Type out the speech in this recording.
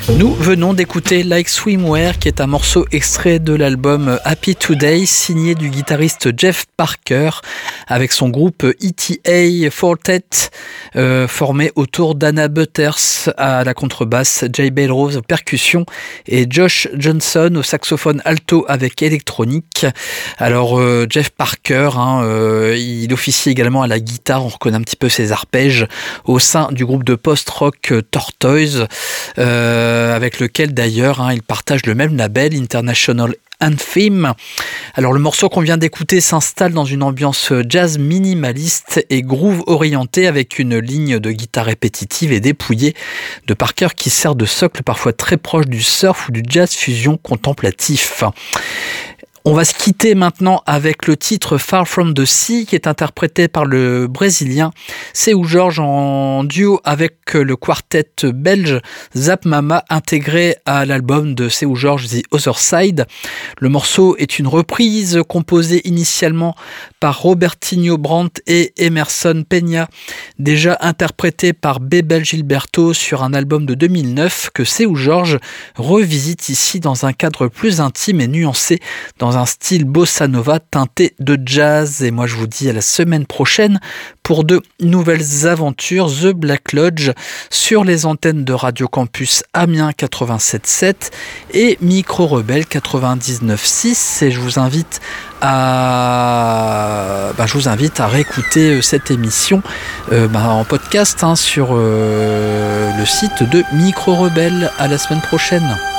Nous venons d'écouter Like Swimwear, qui est un morceau extrait de l'album Happy Today, signé du guitariste Jeff Parker, avec son groupe ETA Quartet, formé autour d'Anna Butters à la contrebasse, Jay Belrose aux percussions et Josh Johnson au saxophone alto avec électronique. Alors Jeff Parker, il officie également à la guitare, on reconnaît un petit peu ses arpèges au sein du groupe de post-rock Tortoise, avec lequel d'ailleurs il partage le même label, International Anthem. Alors le morceau qu'on vient d'écouter s'installe dans une ambiance jazz minimaliste et groove orienté, avec une ligne de guitare répétitive et dépouillée de Parker qui sert de socle parfois très proche du surf ou du jazz fusion contemplatif. On va se quitter maintenant avec le titre Far From The Sea, qui est interprété par le Brésilien Seu Jorge en duo avec le quartet belge Zap Mama, intégré à l'album de Seu Jorge The Other Side. Le morceau est une reprise composée initialement par Robertinho Brandt et Emerson Peña, déjà interprétée par Bebel Gilberto sur un album de 2009 que Seu Jorge revisite ici dans un cadre plus intime et nuancé, dans un style bossa nova teinté de jazz. Et moi je vous dis à la semaine prochaine pour de nouvelles aventures The Black Lodge sur les antennes de Radio Campus Amiens 87.7 et Micro Rebelle 99.6. Et je vous invite à réécouter cette émission en podcast sur le site de Micro Rebelle. À la semaine prochaine.